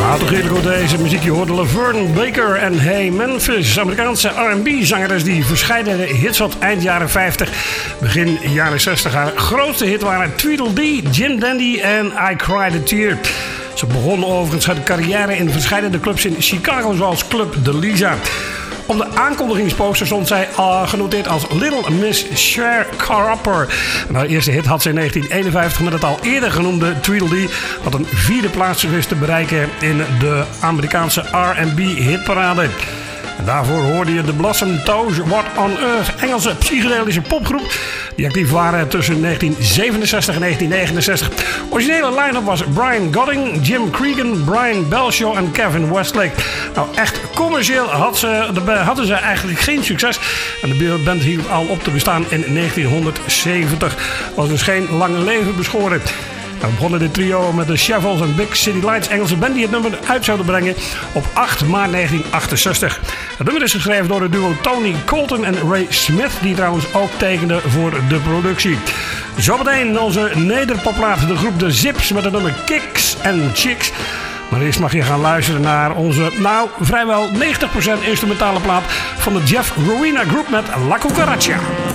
Toch eerlijk hoor, deze muziek. Je hoorde Laverne Baker en Hey Memphis. Amerikaanse R&B-zangeres die verscheidene hits had eind jaren 50, begin jaren 60. Haar grootste hit waren Tweedledee, Jim Dandy en I Cried a Tear. Ze begon overigens haar carrière in verschillende clubs in Chicago, zoals Club de Lisa. Op de aankondigingsposter stond zij genoteerd als Little Miss Sharecropper. Haar eerste hit had ze in 1951 met het al eerder genoemde Tweedledee, wat een 4e plaats wist te bereiken in de Amerikaanse R&B hitparade. En daarvoor hoorde je de Blossom Toes, What on Earth, Engelse psychedelische popgroep die actief waren tussen 1967 en 1969. Originele line-up was Brian Godding, Jim Cregan, Brian Belshaw en Kevin Westlake. Nou, echt commercieel hadden ze eigenlijk geen succes. En de band hield al op te bestaan in 1970. Was dus geen lange leven beschoren. We begonnen dit trio met de Shovels en Big City Lights, Engelse band die het nummer uit zouden brengen op 8 maart 1968. Het nummer is geschreven door het duo Tony Colton en Ray Smith, die trouwens ook tekende voor de productie. Zometeen onze nederpopplaat, de groep The Zips met het nummer Kicks and Chicks. Maar eerst mag je gaan luisteren naar onze, vrijwel 90% instrumentale plaat van de Jeff Rowena Group met La Cucaracha.